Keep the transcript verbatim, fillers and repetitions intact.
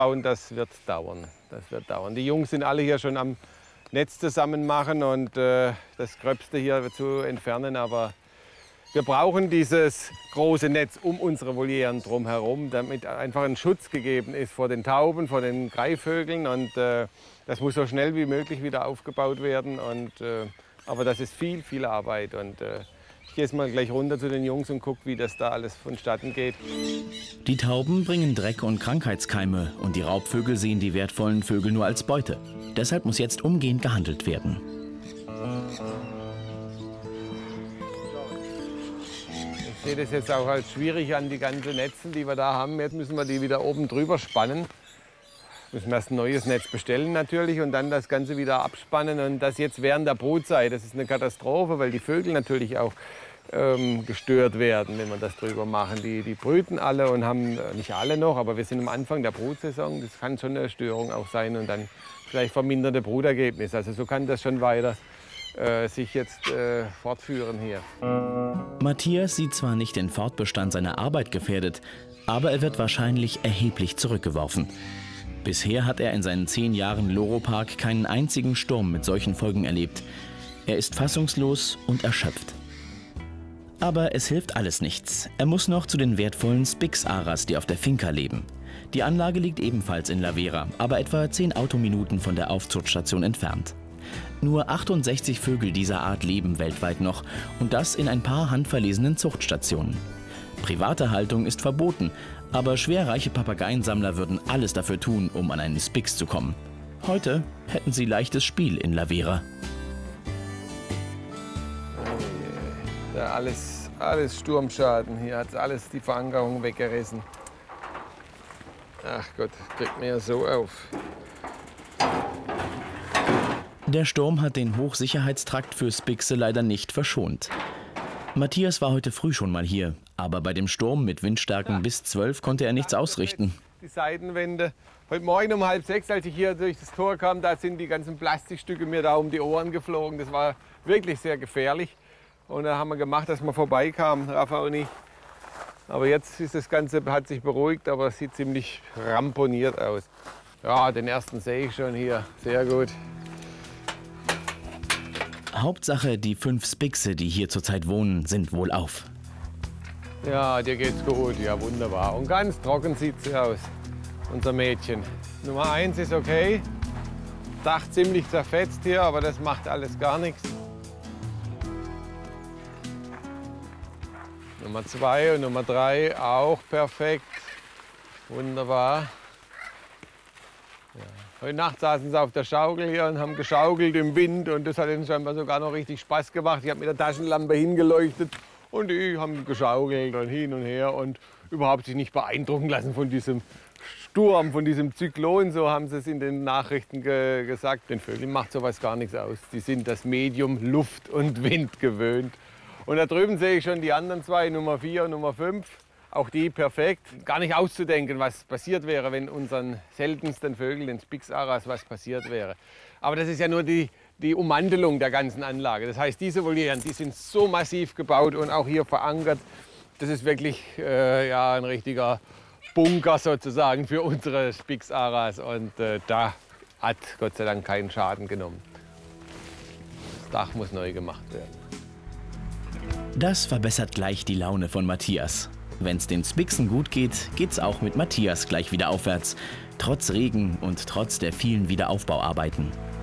Und das wird dauern. Das wird dauern. Die Jungs sind alle hier schon am Netz zusammen machen und äh, das Gröbste hier zu entfernen. Aber wir brauchen dieses große Netz um unsere Volieren drumherum, damit einfach ein Schutz gegeben ist vor den Tauben, vor den Greifvögeln. Und äh, das muss so schnell wie möglich wieder aufgebaut werden. Und, äh, aber das ist viel, viel Arbeit. Und, äh, ich gehe jetzt mal gleich runter zu den Jungs und gucke, wie das da alles vonstatten geht. Die Tauben bringen Dreck und Krankheitskeime und die Raubvögel sehen die wertvollen Vögel nur als Beute. Deshalb muss jetzt umgehend gehandelt werden. Ich sehe das jetzt auch als schwierig an, die ganzen Netzen, die wir da haben. Jetzt müssen wir die wieder oben drüber spannen. Müssen wir erst ein neues Netz bestellen natürlich und dann das Ganze wieder abspannen. Und das jetzt während der Brutzeit, das ist eine Katastrophe, weil die Vögel natürlich auch ähm, gestört werden, wenn wir das drüber machen. Die, die brüten alle und haben, nicht alle noch, aber wir sind am Anfang der Brutsaison. Das kann schon eine Störung auch sein und dann vielleicht verminderte Brutergebnisse. Also so kann das schon weiter äh, sich jetzt äh, fortführen hier. Matthias sieht zwar nicht den Fortbestand seiner Arbeit gefährdet, aber er wird wahrscheinlich erheblich zurückgeworfen. Bisher hat er in seinen zehn Jahren Loro-Park keinen einzigen Sturm mit solchen Folgen erlebt. Er ist fassungslos und erschöpft. Aber es hilft alles nichts. Er muss noch zu den wertvollen Spix-Aras, die auf der Finca leben. Die Anlage liegt ebenfalls in La Vera, aber etwa zehn Autominuten von der Aufzuchtstation entfernt. Nur achtundsechzig Vögel dieser Art leben weltweit noch und das in ein paar handverlesenen Zuchtstationen. Private Haltung ist verboten, aber schwerreiche Papageiensammler würden alles dafür tun, um an einen Spix zu kommen. Heute hätten sie leichtes Spiel in La Vera. Oh ja, alles, alles Sturmschaden. Hier hat alles die Verankerung weggerissen. Ach Gott, kriegt mir ja so auf. Der Sturm hat den Hochsicherheitstrakt für Spixe leider nicht verschont. Matthias war heute früh schon mal hier, aber bei dem Sturm mit Windstärken ja. bis zwölf konnte er nichts ausrichten. Die Seitenwände. Heute Morgen um halb sechs, als ich hier durch das Tor kam, da sind die ganzen Plastikstücke mir da um die Ohren geflogen. Das war wirklich sehr gefährlich. Und da haben wir gemacht, dass wir vorbeikamen, Rafa und ich. Aber jetzt ist das Ganze, hat sich beruhigt, aber es sieht ziemlich ramponiert aus. Ja, den ersten sehe ich schon hier. Sehr gut. Hauptsache, die fünf Spixe, die hier zurzeit wohnen, sind wohlauf. Ja, dir geht's gut. Ja, wunderbar. Und ganz trocken sieht sie aus, unser Mädchen. Nummer eins ist okay. Dach ziemlich zerfetzt hier, aber das macht alles gar nichts. Nummer zwei und Nummer drei auch perfekt. Wunderbar. Ja. Heute Nacht saßen sie auf der Schaukel hier und haben geschaukelt im Wind und das hat ihnen scheinbar sogar noch richtig Spaß gemacht. Ich habe mit der Taschenlampe hingeleuchtet und die haben geschaukelt und hin und her und überhaupt sich nicht beeindrucken lassen von diesem Sturm, von diesem Zyklon. So haben sie es in den Nachrichten ge gesagt. Den Vögeln macht sowas gar nichts aus. Die sind das Medium Luft und Wind gewöhnt. Und da drüben sehe ich schon die anderen zwei, Nummer vier und Nummer fünf. Auch die perfekt. Gar nicht auszudenken, was passiert wäre, wenn unseren seltensten Vögeln, den Spix-Aras, was passiert wäre. Aber das ist ja nur die, die Ummantelung der ganzen Anlage. Das heißt, diese Volieren, die sind so massiv gebaut und auch hier verankert. Das ist wirklich äh, ja, ein richtiger Bunker sozusagen für unsere Spix-Aras. Und äh, da hat Gott sei Dank keinen Schaden genommen. Das Dach muss neu gemacht werden. Das verbessert gleich die Laune von Matthias. Wenn es den Spixen gut geht, geht's auch mit Matthias gleich wieder aufwärts. Trotz Regen und trotz der vielen Wiederaufbauarbeiten.